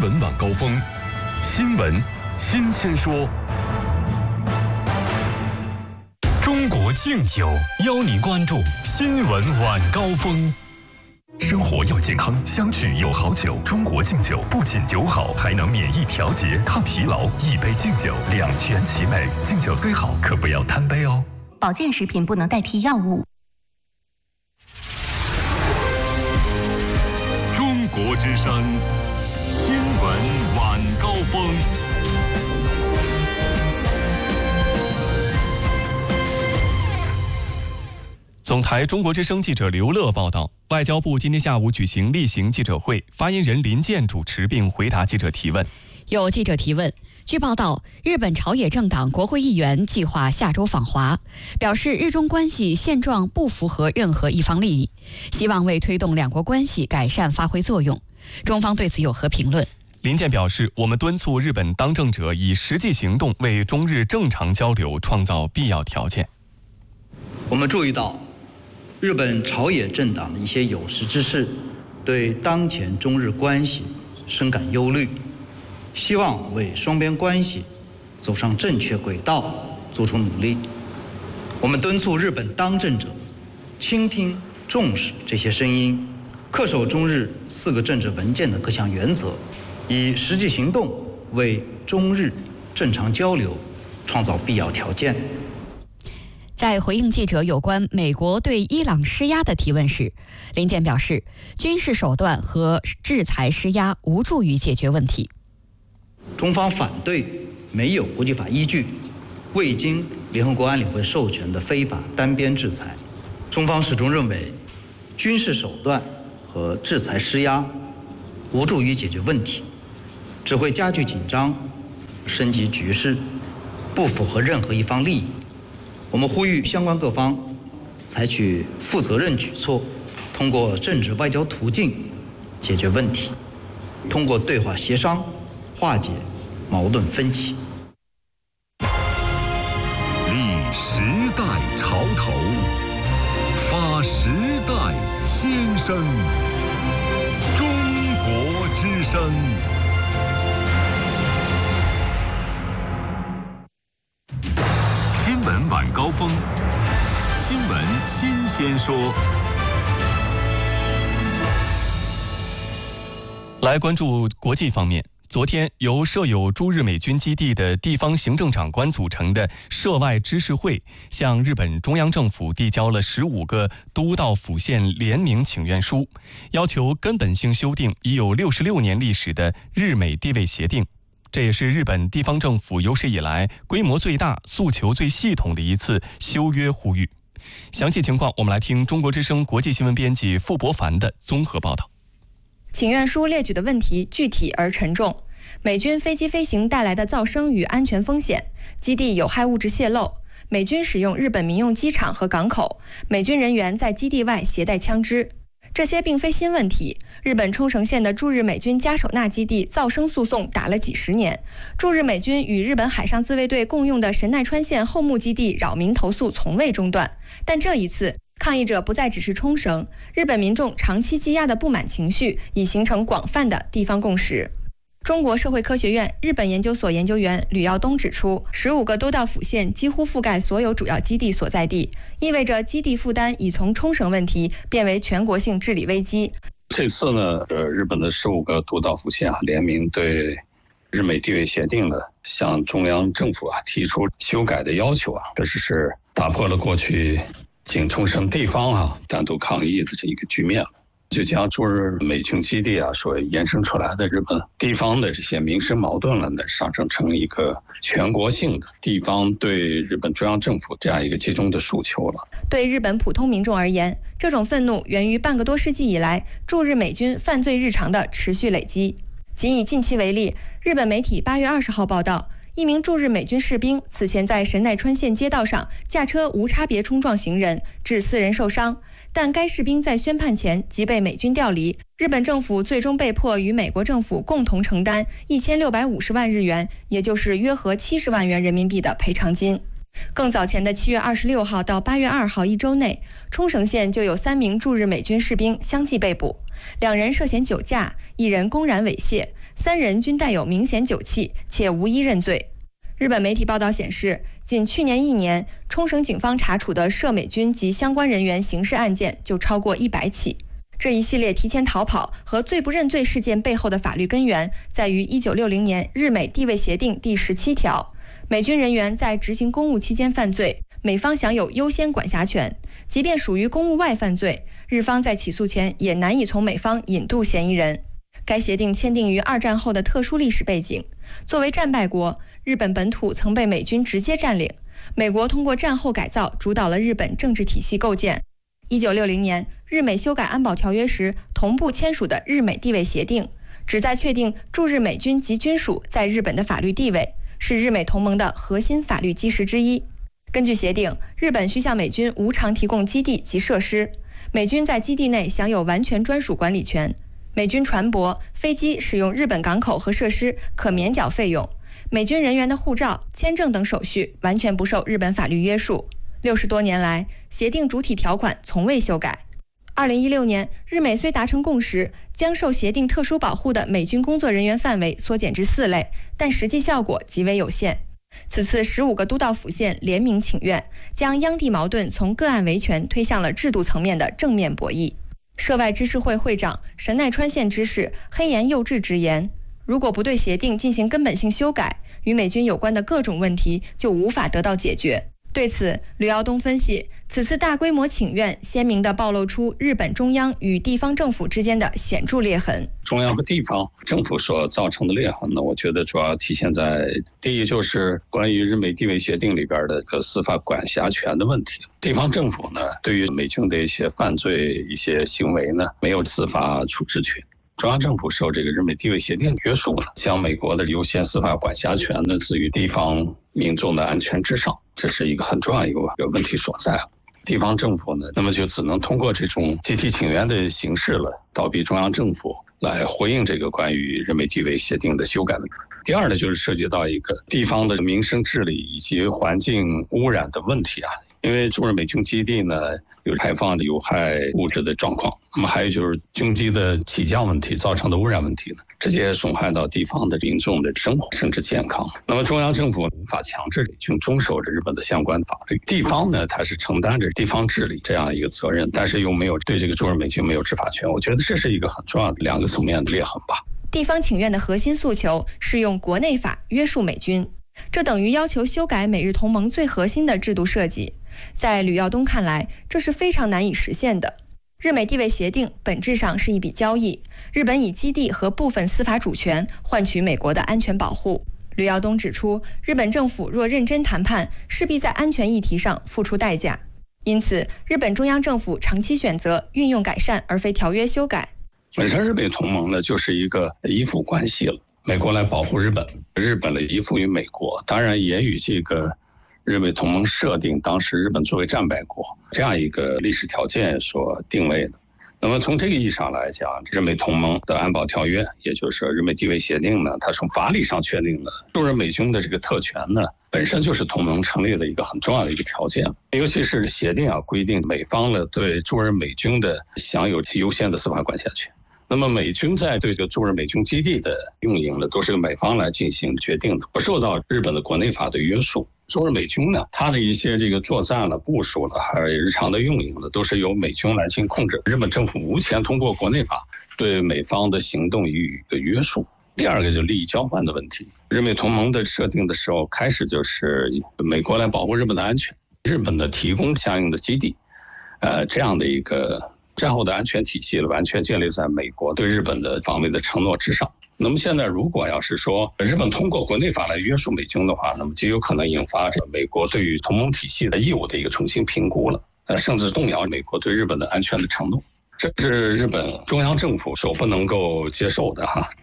闻晚高峰，新闻新鲜说。中国敬酒邀你关注新闻晚高峰。生活要健康，相聚有好酒。中国敬酒不仅酒好，还能免疫调节、抗疲劳。一杯敬酒，两全其美。敬酒虽好，可不要贪杯哦。 保健食品不能代替药物。 中国之声，新闻晚高峰。总台中国之声记者刘乐报道，外交部今天下午举行例行记者会，发言人林健主持并回答记者提问。 有记者提问，据报道，日本朝野政党国会议员计划下周访华，表示日中关系现状不符合任何一方利益，希望为推动两国关系改善发挥作用。中方对此有何评论？ 林健表示，我们敦促日本当政者以实际行动为中日正常交流创造必要条件。 我们注意到，日本朝野政党的一些有识之士对当前中日关系深感忧虑，希望为双边关系走上正确轨道做出努力。我们敦促日本当政者倾听重视这些声音，恪守中日4个政治文件的各项原则，以实际行动为中日正常交流创造必要条件。 在回应记者有关美国对伊朗施压的提问时，林健表示，军事手段和制裁施压无助于解决问题。 中方反对没有国际法依据、未经联合国安理会授权的非法单边制裁。中方始终认为，军事手段和制裁施压无助于解决问题，只会加剧紧张、升级局势，不符合任何一方利益。我们呼吁相关各方采取负责任举措，通过政治外交途径解决问题，通过对话协商化解矛盾分歧。 立时代潮头，发时代先声。中国之声。新闻晚高峰，新闻新鲜说。来关注国际方面。昨天，由设有驻日美军基地的地方行政长官组成的涉外知事会，向日本中央政府递交了15个都道府县联名请愿书，要求根本性修订已有66年历史的日美地位协定。这也是日本地方政府有史以来规模最大、诉求最系统的一次修约呼吁。详细情况，我们来听中国之声国际新闻编辑傅博凡的综合报道。 请愿书列举的问题具体而沉重：美军飞机飞行带来的噪声与安全风险，基地有害物质泄漏，美军使用日本民用机场和港口，美军人员在基地外携带枪支。这些并非新问题，日本冲绳县的驻日美军加手纳基地噪声诉讼打了几十年，驻日美军与日本海上自卫队共用的神奈川县后木基地扰民投诉从未中断。但这一次，抗议者不再只是冲绳，日本民众长期积压的不满情绪已形成广泛的地方共识。中国社会科学院日本研究所研究员吕耀东指出，15个都道府县几乎覆盖所有主要基地所在地，意味着基地负担已从冲绳问题变为全国性治理危机。 这次呢，日本的15个都道府县联名对日美地位协定呢，向中央政府提出修改的要求这是打破了过去仅冲绳地方单独抗议的这一个局面了。就将驻日美军基地所延伸出来的日本地方的这些民生矛盾上升成一个全国性的地方对日本中央政府这样一个集中的诉求了。 对日本普通民众而言，这种愤怒源于半个多世纪以来驻日美军犯罪日常的持续累积。仅以近期为例，日本媒体8月20号报道，一名驻日美军士兵此前在神奈川县街道上驾车无差别冲撞行人，致4人受伤，但该士兵在宣判前即被美军调离，日本政府最终被迫与美国政府共同承担1650万日元，也就是约合70万元人民币的赔偿金。 更早前的7月26号到8月2号一周内，冲绳县就有3名驻日美军士兵相继被捕，2人涉嫌酒驾，1人公然猥亵，3人均带有明显酒气，且无一认罪。日本媒体报道显示，仅去年1年，冲绳警方查处的涉美军及相关人员刑事案件就超过100起。这一系列提前逃跑和罪不认罪事件背后的法律根源，在于1960年日美地位协定第17条，美军人员在执行公务期间犯罪，美方享有优先管辖权，即便属于公务外犯罪，日方在起诉前也难以从美方引渡嫌疑人。该协定签订于2战后的特殊历史背景，作为战败国，日本本土曾被美军直接占领，美国通过战后改造主导了日本政治体系构建。1960年，日美修改安保条约时同步签署的日美地位协定，旨在确定驻日美军及军属在日本的法律地位，是日美同盟的核心法律基石之一。根据协定，日本需向美军无偿提供基地及设施，美军在基地内享有完全专属管理权。美军船舶、飞机使用日本港口和设施可免缴费用，美军人员的护照、签证等手续完全不受日本法律约束。60多年来，协定主体条款从未修改。2016年，日美虽达成共识，将受协定特殊保护的美军工作人员范围缩减至4类，但实际效果极为有限。此次15个都道府县联名请愿，将央地矛盾从个案维权推向了制度层面的正面博弈。涉外知事会会长神奈川县知事黑岩佑治直言，如果不对协定进行根本性修改，与美军有关的各种问题就无法得到解决。对此，吕耀东分析，此次大规模请愿鲜明地暴露出日本中央与地方政府之间的显著裂痕。 中央和地方政府所造成的裂痕呢，我觉得主要体现在第一，就是关于日美地位协定里边的司法管辖权的问题。地方政府呢，对于美军的一些犯罪、一些行为呢，没有司法处置权。中央政府受这个日美地位协定约束呢，将美国的优先司法管辖权呢置于地方民众的安全之上，这是一个很重要的一个问题所在。地方政府呢，那么就只能通过这种集体请愿的形式了，倒逼中央政府来回应这个关于日美地位协定的修改的。第二呢，就是涉及到一个地方的民生治理以及环境污染的问题啊。因为驻日美军基地呢有排放的有害物质的状况，那么还有就是军机的起降问题造成的污染问题呢，直接损害到地方的民众的生活甚至健康。那么中央政府无法强制美军遵守着日本的相关法律，地方呢它是承担着地方治理这样一个责任，但是又没有对这个驻日美军没有执法权。我觉得这是一个很重要的2个层面的裂痕吧。 地方请愿的核心诉求是用国内法约束美军，这等于要求修改美日同盟最核心的制度设计。在吕耀东看来，这是非常难以实现的。日美地位协定本质上是一笔交易，日本以基地和部分司法主权换取美国的安全保护。吕耀东指出，日本政府若认真谈判，势必在安全议题上付出代价。因此，日本中央政府长期选择运用改善而非条约修改。 本身日美同盟呢就是一个依附关系了，美国来保护日本，日本的依附于美国，当然也与这个日美同盟设定当时日本作为战败国这样一个历史条件所定位的。那么从这个意义上来讲，日美同盟的安保条约，也就是日美地位协定呢，它从法理上确定了驻日美军的这个特权呢，本身就是同盟成立的一个很重要的一个条件。尤其是协定规定美方呢对驻日美军的享有优先的司法管辖权。那么美军在对这个驻日美军基地的运营呢，都是由美方来进行决定的，不受到日本的国内法的约束。驻日美军呢，它的一些这个作战了、部署了，还有日常的运营呢，都是由美军来进行控制。日本政府无权通过国内法对美方的行动予以约束。第二个就是利益交换的问题。日美同盟的设定的时候，开始就是美国来保护日本的安全，日本的提供相应的基地，这样的一个战后的安全体系完全建立在美国对日本的防卫的承诺之上。那么现在如果要是说日本通过国内法来约束美军的话，那么就有可能引发美国对于同盟体系的义务的一个重新评估了，甚至动摇美国对日本的安全的承诺。这是日本中央政府所不能够接受的哈。